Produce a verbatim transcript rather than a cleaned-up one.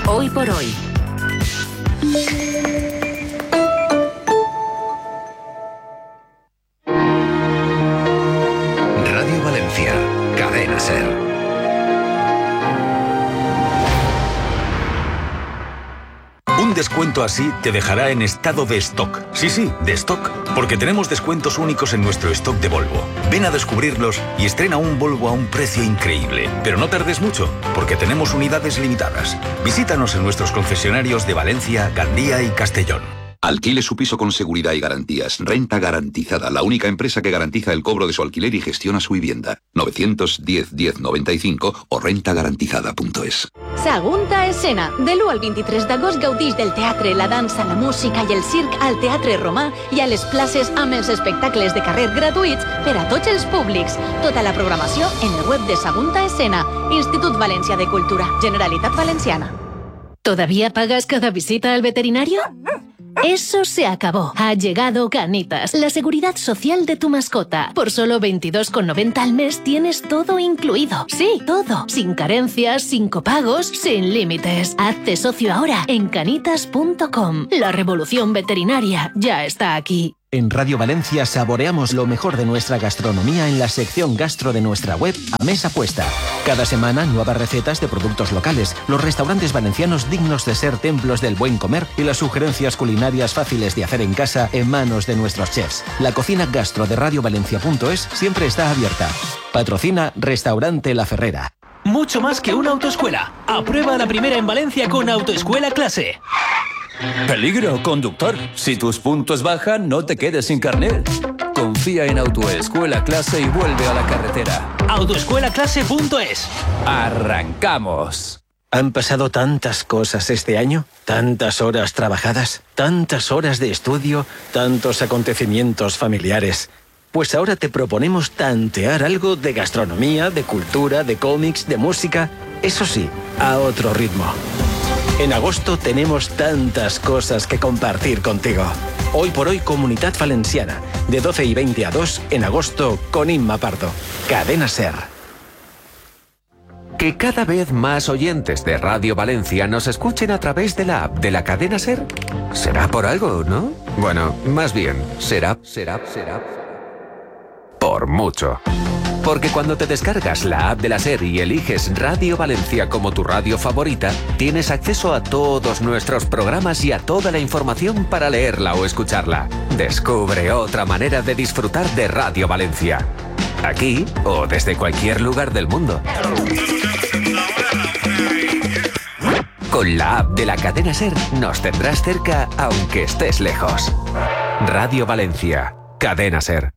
Hoy por hoy. Radio Valencia, Cadena SER. Un descuento así te dejará en estado de stock. Sí, sí, de stock. Porque tenemos descuentos únicos en nuestro stock de Volvo. Ven a descubrirlos y estrena un Volvo a un precio increíble. Pero no tardes mucho, porque tenemos unidades limitadas. Visítanos en nuestros concesionarios de Valencia, Gandía y Castellón. Alquile su piso con seguridad y garantías. Renta Garantizada, la única empresa que garantiza el cobro de su alquiler y gestiona su vivienda. nueve uno cero, diez noventa y cinco o renta garantizada punto es. Sagunta Escena. De l'u al vint-i-tres d'agost gaudix del teatre, la dansa, la música i el circ al Teatre Romà i a les places amb els espectacles de carrer gratuïts per a tots els públics. Tota la programació en la web de Sagunta Escena. Institut Valencià de Cultura, Generalitat Valenciana. ¿Todavía pagas cada visita al veterinario? Eso se acabó. Ha llegado Canitas, la seguridad social de tu mascota. Por solo veintidós con noventa al mes tienes todo incluido. Sí, todo. Sin carencias, sin copagos, sin límites. Hazte socio ahora en canitas punto com. La revolución veterinaria ya está aquí. En Radio Valencia saboreamos lo mejor de nuestra gastronomía en la sección gastro de nuestra web A Mesa Puesta. Cada semana nuevas recetas de productos locales, los restaurantes valencianos dignos de ser templos del buen comer y las sugerencias culinarias fáciles de hacer en casa en manos de nuestros chefs. La cocina gastro de radio valencia punto es siempre está abierta. Patrocina Restaurante La Ferrera. Mucho más que una autoescuela. Aprueba la primera en Valencia con Autoescuela Clase. Peligro, conductor. Si tus puntos bajan, no te quedes sin carnet. Confía en Autoescuela Clase y vuelve a la carretera. autoescuela clase punto es. ¡Arrancamos! Han pasado tantas cosas este año, tantas horas trabajadas, tantas horas de estudio, tantos acontecimientos familiares. Pues ahora te proponemos tantear algo de gastronomía, de cultura, de cómics, de música. Eso sí, a otro ritmo. En agosto tenemos tantas cosas que compartir contigo. Hoy por hoy, Comunidad Valenciana, de doce y veinte a dos, en agosto, con Inma Pardo. Cadena SER. Que cada vez más oyentes de Radio Valencia nos escuchen a través de la app de la cadena SER. ¿Será por algo, no? Bueno, más bien, será, será, será... por mucho. Porque cuando te descargas la app de la SER y eliges Radio Valencia como tu radio favorita, tienes acceso a todos nuestros programas y a toda la información para leerla o escucharla. Descubre otra manera de disfrutar de Radio Valencia. Aquí o desde cualquier lugar del mundo. Con la app de la cadena SER nos tendrás cerca aunque estés lejos. Radio Valencia, Cadena SER.